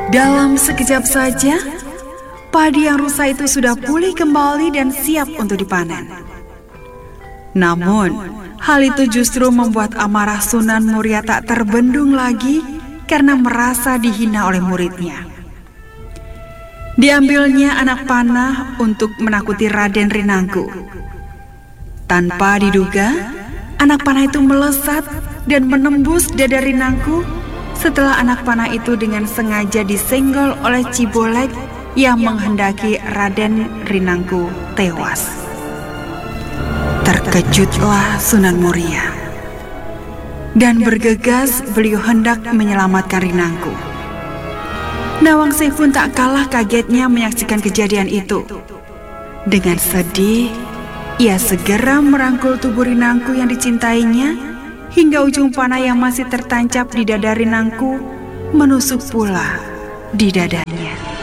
Dalam sekejap saja, padi yang rusak itu sudah pulih kembali dan siap untuk dipanen. Namun, hal itu justru membuat amarah Sunan Muria tak terbendung lagi karena merasa dihina oleh muridnya. Diambilnya anak panah untuk menakuti Raden Rinangku. Tanpa diduga, anak panah itu melesat dan menembus dada Rinangku setelah anak panah itu dengan sengaja disenggol oleh Cibolek yang menghendaki Raden Rinangku tewas. Terkejutlah Sunan Muria dan bergegas beliau hendak menyelamatkan Rinangku. Nawangsih pun tak kalah kagetnya menyaksikan kejadian itu. Dengan sedih, ia segera merangkul tubuh Rinangku yang dicintainya hingga ujung panah yang masih tertancap di dada Rinangku menusuk pula di dadanya.